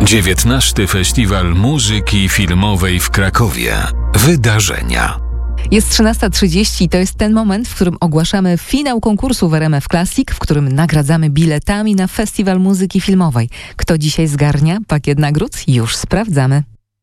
XIX Festiwal Muzyki Filmowej w Krakowie. Wydarzenia. Jest 13:30 i to jest ten moment, w którym ogłaszamy finał konkursu w RMF Classic, w którym nagradzamy biletami na Festiwal Muzyki Filmowej. Kto dzisiaj zgarnia pakiet nagród? Już sprawdzamy.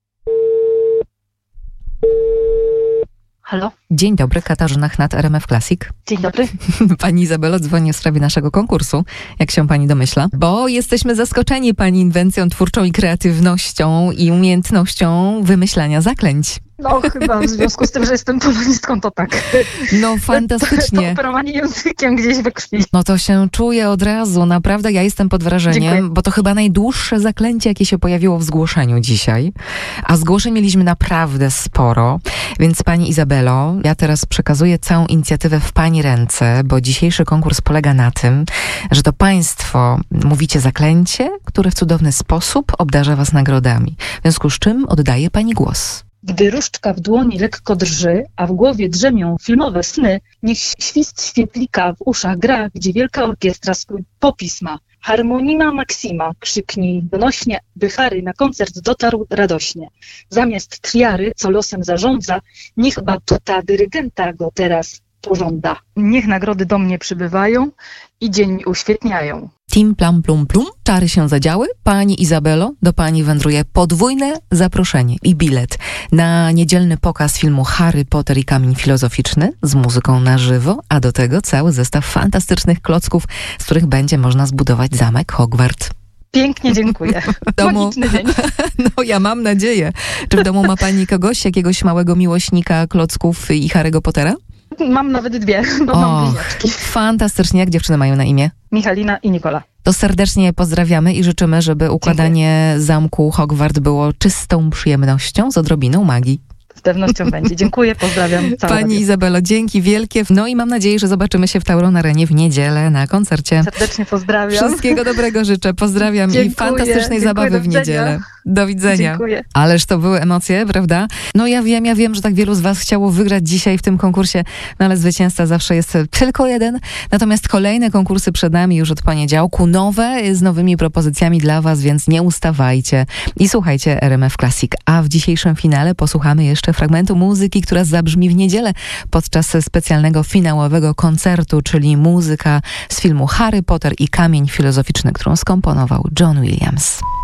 Halo? Dzień dobry, Katarzyna Chnat, RMF Classic. Dzień dobry. Pani Izabelo, dzwonię w sprawie naszego konkursu, jak się pani domyśla, bo jesteśmy zaskoczeni pani inwencją twórczą i kreatywnością i umiejętnością wymyślania zaklęć. No chyba w związku z tym, że jestem polonistką, to tak. No fantastycznie. To operowanie językiem gdzieś we krwi. No to się czuje od razu. Naprawdę ja jestem pod wrażeniem, Dziękuję. bo to chyba najdłuższe zaklęcie, jakie się pojawiło w zgłoszeniu dzisiaj. A zgłoszeń mieliśmy naprawdę sporo. Więc pani Izabelo, ja teraz przekazuję całą inicjatywę w pani ręce, bo dzisiejszy konkurs polega na tym, że to państwo mówicie zaklęcie, które w cudowny sposób obdarza was nagrodami. W związku z czym oddaję pani głos. Gdy różdżka w dłoni lekko drży, a w głowie drzemią filmowe sny, niech świst świetlika w uszach gra, gdzie wielka orkiestra swój popis ma. Harmonima Maxima, krzyknij donośnie, by Harry na koncert dotarł radośnie. Zamiast triary, co losem zarządza, niech batuta dyrygenta go teraz pożąda. Niech nagrody do mnie przybywają i dzień mi uświetniają. Tim plam plum plum, czary się zadziały. Pani Izabelo, do pani wędruje podwójne zaproszenie i bilet na niedzielny pokaz filmu Harry Potter i Kamień Filozoficzny z muzyką na żywo, a do tego cały zestaw fantastycznych klocków, z których będzie można zbudować zamek Hogwart. Pięknie dziękuję. Magiczny dzień. No ja mam nadzieję. Czy w domu ma pani kogoś, jakiegoś małego miłośnika klocków i Harry'ego Pottera? Mam nawet dwie, bo mam bliźniaczki. Fantastycznie. Jak dziewczyny mają na imię? Michalina i Nikola. To serdecznie pozdrawiamy i życzymy, żeby układanie zamku Hogwart było czystą przyjemnością z odrobiną magii. Z pewnością będzie. Dziękuję, pozdrawiam. Pani Izabelo, dzięki wielkie. No i mam nadzieję, że zobaczymy się w Tauron Arenie w niedzielę na koncercie. Serdecznie pozdrawiam. Wszystkiego dobrego życzę. Pozdrawiam i fantastycznej zabawy w niedzielę. Do widzenia. Dziękuję. Ależ to były emocje, prawda? No ja wiem, że tak wielu z was chciało wygrać dzisiaj w tym konkursie, no ale zwycięzca zawsze jest tylko jeden. Natomiast kolejne konkursy przed nami już od poniedziałku, nowe, z nowymi propozycjami dla was, więc nie ustawajcie i słuchajcie RMF Classic. A w dzisiejszym finale posłuchamy jeszcze fragmentu muzyki, która zabrzmi w niedzielę podczas specjalnego finałowego koncertu, czyli muzyka z filmu Harry Potter i Kamień Filozoficzny, którą skomponował John Williams.